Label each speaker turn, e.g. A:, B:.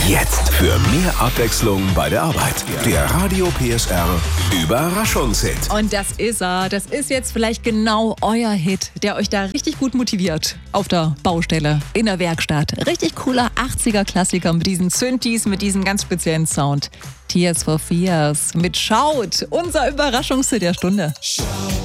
A: Jetzt für mehr Abwechslung bei der Arbeit. Der Radio PSR Überraschungshit.
B: Und das ist er. Das ist jetzt vielleicht genau euer Hit, der euch da richtig gut motiviert. Auf der Baustelle, in der Werkstatt. Richtig cooler 80er-Klassiker mit diesen Synthes, mit diesem ganz speziellen Sound. Tears for Fears mit Shout, unser Überraschungshit der Stunde.
C: Shout.